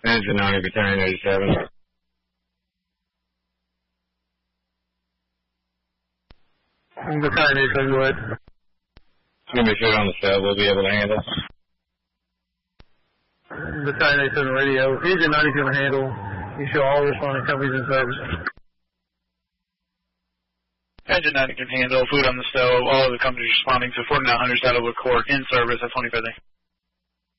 Engine 90, Battalion 87. Battalion 87, go ahead. It's going to be shit on the cell. We'll be able to handle. Battalion 87 radio. Engine 90 is going to handle. You show all responding companies in service. Engine 90 can handle. Food on the stove. All of the companies responding to 4900 Saddlewood Court in service at 25th.